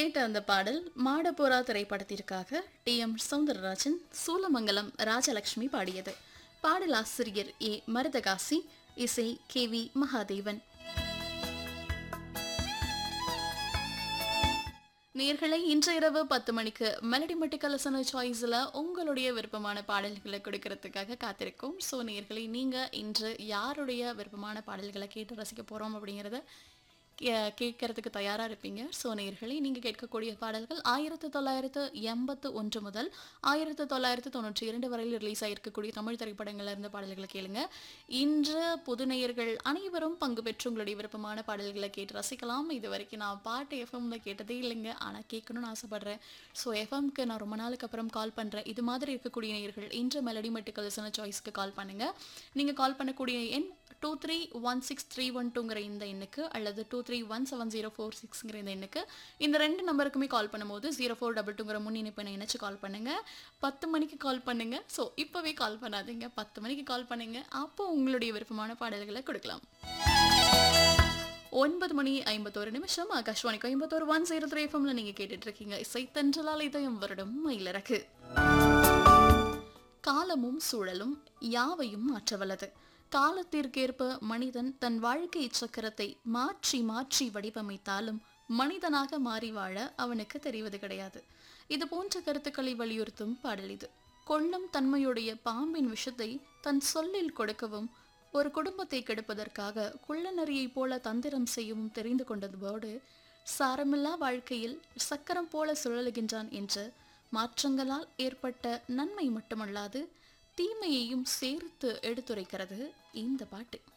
கேட்ட அந்த பாடல் மாடபுரா திரைப்படத்திற்காக டி.எம். சௌந்தரராஜன், சூலமங்கலம் ராஜலட்சுமி பாடியது. பாடலாசிரியர் ஏ. மருதகாசி, இசை கே.வி. மகாதேவன். நேர்களை இன்று இரவு 10 மணிக்கு மெலடி மெட்டிக்கல் சாய்ஸில் உங்களுடைய விருப்பமான பாடல்களை கொடுக்கறதுக்காக காத்திருக்கோம். ஸோ நேர்களை நீங்கள் இன்று யாருடைய விருப்பமான பாடல்களை கேட்டு ரசிக்க போகிறோம் அப்படிங்கிறத கேட்கறதுக்கு தயாராக இருப்பீங்க. ஸோ நேயர்களே, நீங்கள் கேட்கக்கூடிய பாடல்கள் 1981 முதல் 1992 வரையில் ரிலீஸ் ஆகிருக்கக்கூடிய தமிழ் திரைப்படங்கள்ல இருந்த பாடல்களை கேளுங்க. இன்று புது நேயர்கள் அனைவரும் பங்கு பெற்று உங்களுடைய விருப்பமான பாடல்களை கேட்டு ரசிக்கலாம். இது வரைக்கும் நான் பாட்டு எஃப்எம்ல கேட்டதே இல்லைங்க, ஆனால் கேட்கணும்னு ஆசைப்படுறேன். ஸோ எஃப்எம்க்கு நான் ரொம்ப நாளுக்கு அப்புறம் கால் பண்ணுறேன். இது மாதிரி இருக்கக்கூடிய நேயர்கள் இன்று மெலடி மெட்டிக்கல் சாய்ஸ்க்கு கால் பண்ணுங்கள். நீங்கள் கால் பண்ணக்கூடிய எண் 231631 இந்த எண்ணுக்கு அல்லது 231704 இந்த எண்ணுக்கு. இந்த ரெண்டு நம்பருக்குமே கால் பண்ணும்போது 0422 முன்னிணைப்பை இணைச்சு கால் பண்ணுங்க. 10 மணிக்கு கால் பண்ணுங்க. ஸோ இப்பவே கால் பண்ணாதீங்க, 10 மணிக்கு கால் பண்ணுங்க. அப்போ உங்களுடைய விருப்பமான பாடல்களை கொடுக்கலாம். 9:51 ஆகாஷ்வாணி கோயம்புத்தூர் 103 எஃப்எம்ல நீங்க கேட்டுட்டு இருக்கீங்க. இசை தென்றலால் இதயம் வருடம் மயிலிறகு. காலமும் சூழலும் யாவையும் மாற்றவல்லது. காலத்திற்கேற்ப மனிதன் தன் வாழ்க்கை சக்கரத்தை மாற்றி மாற்றி வடிவமைத்தாலும் மனிதனாக மாறி வாழ அவனுக்கு தெரிவது கிடையாது. இது போன்ற கருத்துக்களை வலியுறுத்தும் பாடல் இது. கொள்ளும் தன்மையுடைய பாம்பின் விஷத்தை தன் சொல்லில் கொடுக்கவும், ஒரு குடும்பத்தை கெடுப்பதற்காக குள்ளநரியை போல தந்திரம் செய்யவும் தெரிந்து கொண்டதோடு சாரமில்லா வாழ்க்கையில் சக்கரம் போல சுழலுகின்றான் என்று மாற்றங்களால் ஏற்பட்ட நன்மை மட்டுமல்லாது தீமையையும் சேர்த்து எடுத்துரைக்கிறது இந்த பாட்டு.